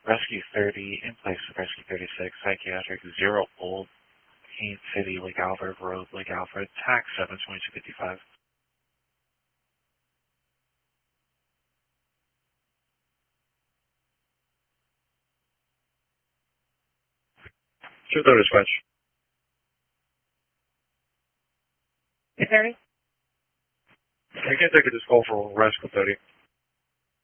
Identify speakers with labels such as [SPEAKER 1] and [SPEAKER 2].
[SPEAKER 1] Rescue 30 in place of Rescue 36, Psychiatric 0 Old Haines City, Lake Alfred Road, Lake Alfred, TAC 72255.
[SPEAKER 2] Should go dispatch.
[SPEAKER 3] Hey, 30.
[SPEAKER 2] I can't take this call for Rescue 30.